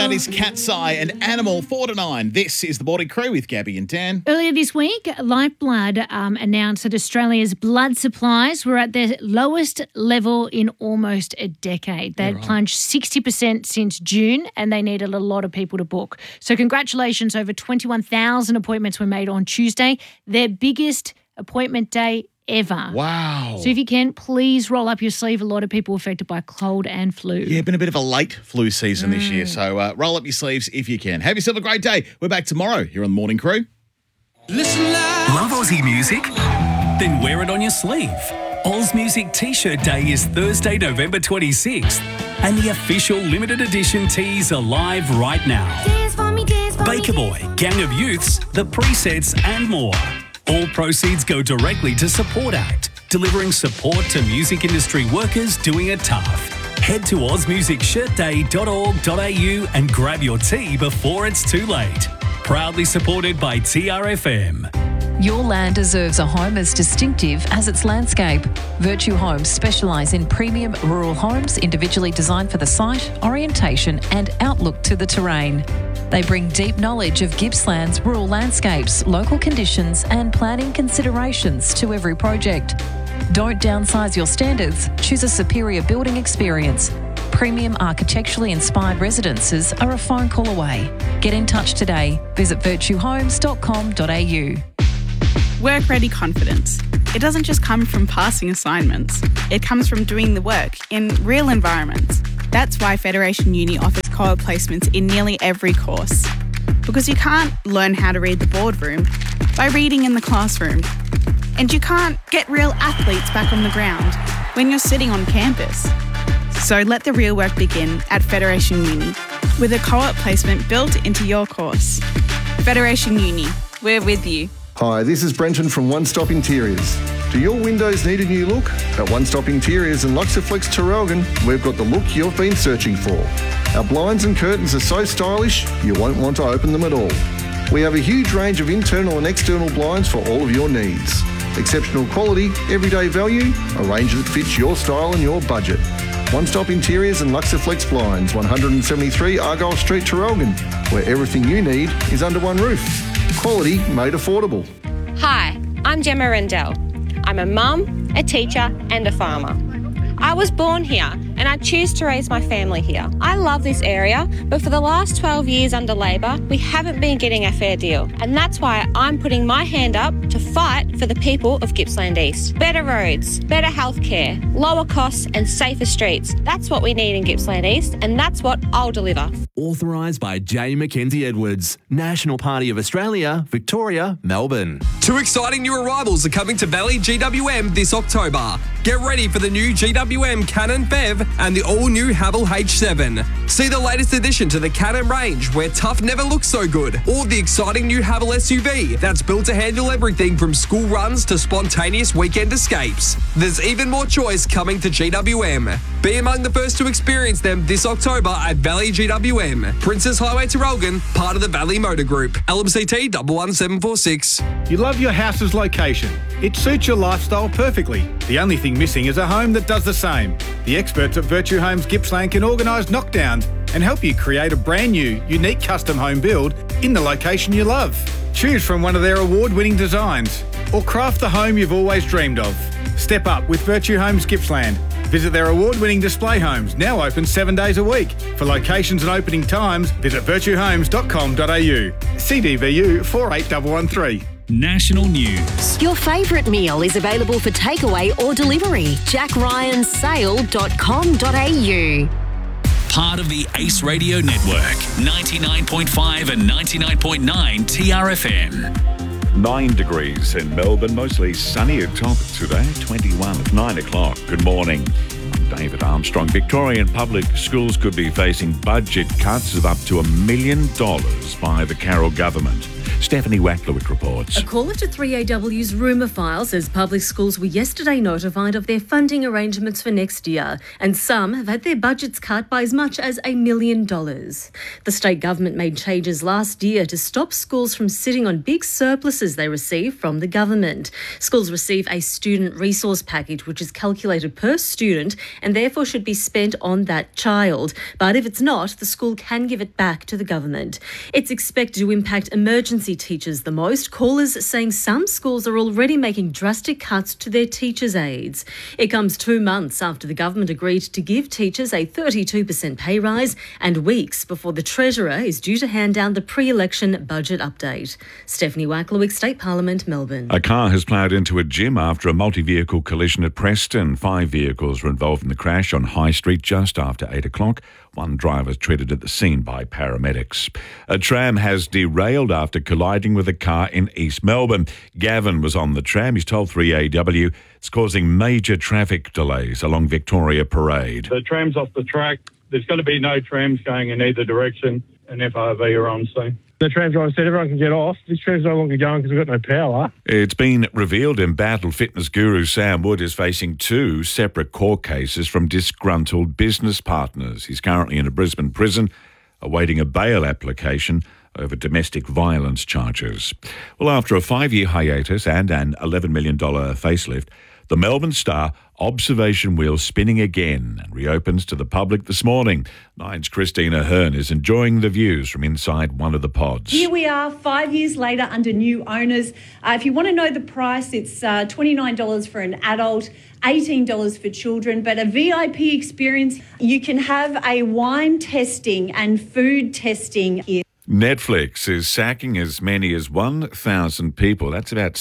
That is Cat's Eye and Animal 4 to 9. This is the Morning Crew with Gabby and Dan. Earlier this week, Lifeblood announced that Australia's blood supplies were at their lowest level in almost a decade. They had plunged 60% since June, and they needed a lot of people to book. So congratulations, over 21,000 appointments were made on Tuesday, their biggest appointment day ever. Wow. So if you can, please roll up your sleeve. A lot of people affected by cold and flu. Yeah, been a bit of a late flu season this year, so roll up your sleeves if you can. Have yourself a great day. We're back tomorrow here on the Morning Crew. Listen loud. Love Aussie music? Then wear it on your sleeve. Oz Music T-shirt Day is Thursday, November 26th, and the official limited edition tees are live right now. Dance for me, dance for Baker me. Boy, Gang of Youths, The Presets and more. All proceeds go directly to Support Act, delivering support to music industry workers doing it tough. Head to ozmusicshirtday.org.au and grab your tee before it's too late. Proudly supported by TRFM. Your land deserves a home as distinctive as its landscape. Virtue Homes specialise in premium rural homes individually designed for the site, orientation and outlook to the terrain. They bring deep knowledge of Gippsland's rural landscapes, local conditions and planning considerations to every project. Don't downsize your standards, choose a superior building experience. Premium architecturally inspired residences are a phone call away. Get in touch today. Visit virtuehomes.com.au. Work-ready confidence. It doesn't just come from passing assignments. It comes from doing the work in real environments. That's why Federation Uni offers co-op placements in nearly every course. Because you can't learn how to read the boardroom by reading in the classroom. And you can't get real athletes back on the ground when you're sitting on campus. So let the real work begin at Federation Uni with a co-op placement built into your course. Federation Uni, we're with you. Hi, this is Brenton from One Stop Interiors. Do your windows need a new look? At One Stop Interiors and Luxaflex Terrelgan, we've got the look you've been searching for. Our blinds and curtains are so stylish, you won't want to open them at all. We have a huge range of internal and external blinds for all of your needs. Exceptional quality, everyday value, a range that fits your style and your budget. One Stop Interiors and Luxaflex Blinds, 173 Argyle Street, Terrelgan, where everything you need is under one roof. Quality made affordable. Hi, I'm Gemma Rendell. I'm a mum, a teacher and a farmer. I was born here and I choose to raise my family here. I love this area, but for the last 12 years under Labor, we haven't been getting a fair deal. And that's why I'm putting my hand up to fight for the people of Gippsland East. Better roads, better healthcare, lower costs and safer streets. That's what we need in Gippsland East, and that's what I'll deliver. Authorised by J. Mackenzie Edwards, National Party of Australia, Victoria, Melbourne. 2 exciting new arrivals are coming to Valley GWM this October. Get ready for the new GWM Canon Bev and the all-new Haval H7. See the latest addition to the Canon range where tough never looks so good, or the exciting new Haval SUV that's built to handle everything from school runs to spontaneous weekend escapes. There's even more choice coming to GWM. Be among the first to experience them this October at Valley GWM. Princess Highway Terrelgan, part of the Valley Motor Group. LMCT 11746. You love your house's location. It suits your lifestyle perfectly. The only thing missing is a home that does the same. The experts at Virtue Homes Gippsland can organise knockdowns and help you create a brand new, unique custom home build in the location you love. Choose from one of their award-winning designs or craft the home you've always dreamed of. Step up with Virtue Homes Gippsland. Visit their award-winning display homes, now open 7 days a week. For locations and opening times, visit virtuehomes.com.au. CDVU 48113. National news. Your favourite meal is available for takeaway or delivery. jackryansale.com.au. Part of the Ace Radio Network, 99.5 and 99.9 TRFM. 9 degrees in Melbourne, mostly sunny at top today, 21 at 9 o'clock. Good morning. I'm David Armstrong. Victorian public schools could be facing budget cuts of up to $1 million by the Carroll government. Stephanie Wacklewick reports. A caller to 3AW's rumour file says public schools were yesterday notified of their funding arrangements for next year, and some have had their budgets cut by as much as $1 million. The state government made changes last year to stop schools from sitting on big surpluses they receive from the government. Schools receive a student resource package, which is calculated per student government and therefore should be spent on that child. But if it's not, the school can give it back to the government. It's expected to impact emergency teachers the most. Callers saying some schools are already making drastic cuts to their teachers' aides. It comes 2 months after the government agreed to give teachers a 32% pay rise and weeks before the Treasurer is due to hand down the pre-election budget update. Stephanie Wacklewick, State Parliament, Melbourne. A car has ploughed into a gym after a multi-vehicle collision at Preston. 5 vehicles were involved in the crash on High Street just after 8 o'clock. One driver was treated at the scene by paramedics. A tram has derailed after colliding with a car in East Melbourne. Gavin was on the tram. He's told 3AW it's causing major traffic delays along Victoria Parade. The tram's off the track. There's going to be no trams going in either direction, and FRV are on scene. The tram driver said everyone can get off. This tram's no longer going because we've got no power. It's been revealed in battle fitness guru Sam Wood is facing 2 separate court cases from disgruntled business partners. He's currently in a Brisbane prison awaiting a bail application over domestic violence charges. Well, after a 5-year hiatus and an $11 million facelift, the Melbourne Star observation wheel spinning again and reopens to the public this morning. Nine's Christina Hearn is enjoying the views from inside one of the pods. Here we are 5 years later under new owners. If you want to know the price, it's $29 for an adult, $18 for children, but a VIP experience. You can have a wine tasting and food testing here. Netflix is sacking as many as 1,000 people. That's about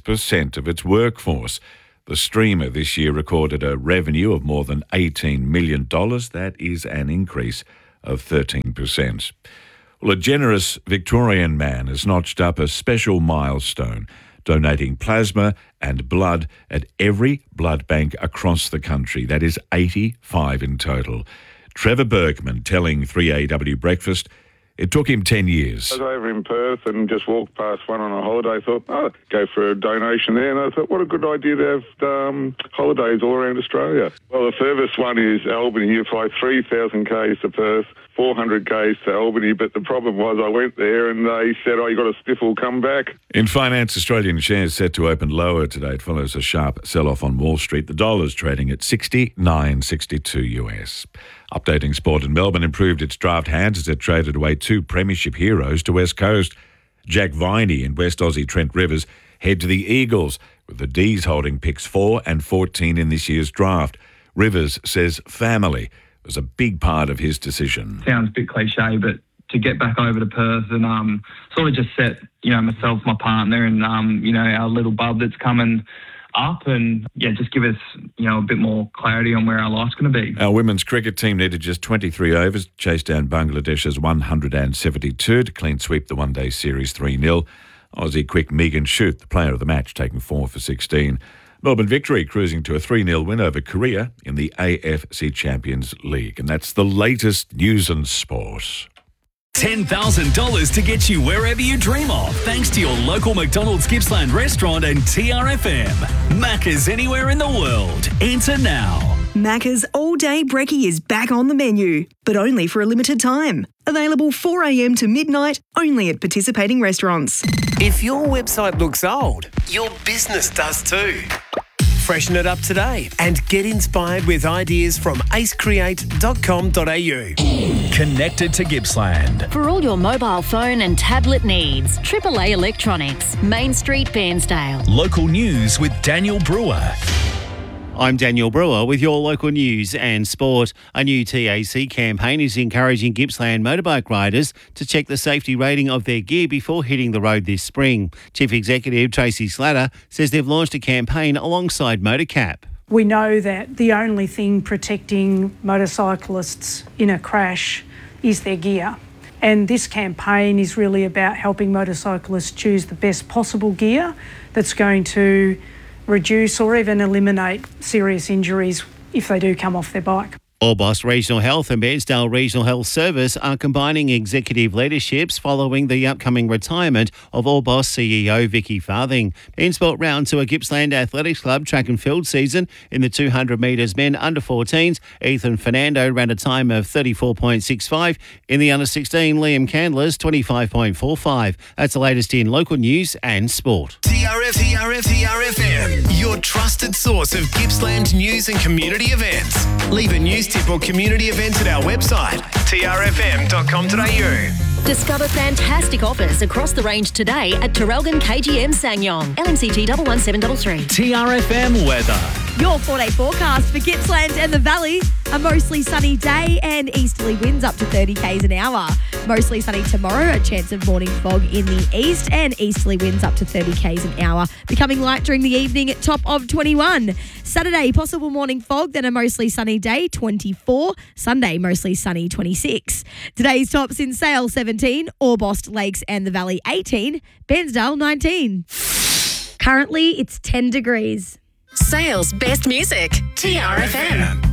6% of its workforce. The streamer this year recorded a revenue of more than $18 million. That is an increase of 13%. Well, a generous Victorian man has notched up a special milestone, donating plasma and blood at every blood bank across the country. That is 85 in total. Trevor Bergman telling 3AW Breakfast it took him 10 years. I was over in Perth and just walked past one on a holiday. I thought, go for a donation there. And I thought, what a good idea to have holidays all around Australia. Well, the furthest one is Albany. You fly 3,000 k's to Perth, 400 k's to Albany. But the problem was I went there and they said, you got a stiffle, come back. In finance, Australian shares set to open lower today. It follows a sharp sell-off on Wall Street. The dollar's trading at 69.62 US. Updating sport in Melbourne improved its draft hands as it traded away 2 premiership heroes to West Coast. Jack Viney and West Aussie Trent Rivers head to the Eagles, with the D's holding picks 4 and 14 in this year's draft. Rivers says family was a big part of his decision. Sounds a bit cliche, but to get back over to Perth and sort of just set, myself, my partner and, our little bub that's coming up and, just give us, a bit more clarity on where our life's going to be. Our women's cricket team needed just 23 overs, chased down Bangladesh's 172 to clean sweep the one-day series 3-0. Aussie quick Megan Schutt, the player of the match, taking 4 for 16. Melbourne Victory cruising to a 3-0 win over Korea in the AFC Champions League. And that's the latest news and sport. $10,000 to get you wherever you dream of, thanks to your local McDonald's Gippsland restaurant and TRFM. Macca's anywhere in the world. Enter now. Macca's all-day brekkie is back on the menu, but only for a limited time. Available 4 a.m. to midnight, only at participating restaurants. If your website looks old, your business does too. Freshen it up today and get inspired with ideas from acecreate.com.au. Connected to Gippsland. For all your mobile phone and tablet needs, AAA Electronics, Main Street, Bairnsdale. Local news with Daniel Brewer. I'm Daniel Brewer with your local news and sport. A new TAC campaign is encouraging Gippsland motorbike riders to check the safety rating of their gear before hitting the road this spring. Chief Executive Tracy Slatter says they've launched a campaign alongside MotorCap. We know that the only thing protecting motorcyclists in a crash is their gear. And this campaign is really about helping motorcyclists choose the best possible gear that's going to reduce or even eliminate serious injuries if they do come off their bike. Orbost Regional Health and Bairnsdale Regional Health Service are combining executive leaderships following the upcoming retirement of Orbost CEO Vicky Farthing. In sport round to a Gippsland Athletics Club track and field season in the 200 metres men under 14s. Ethan Fernando ran a time of 34.65. In the under 16, Liam Candler's 25.45. That's the latest in local news and sport. TRFM, your trusted source of Gippsland news and community events. Leave a news tip or community event at our website, trfm.com.au. Discover fantastic offers across the range today at Terrelgan KGM Sangnyong. LMCT 11733. TRFM weather. Your 4-day forecast for Gippsland and the Valley. A mostly sunny day and easterly winds up to 30 k's an hour. Mostly sunny tomorrow, a chance of morning fog in the east and easterly winds up to 30 k's an hour. Becoming light during the evening at top of 21. Saturday, possible morning fog, then a mostly sunny day, 24. Sunday, mostly sunny, 26. Today's tops in Sale, 17. Orbost, Lakes and the Valley, 18. Bairnsdale, 19. Currently, it's 10 degrees. Sales Best Music. TRFM.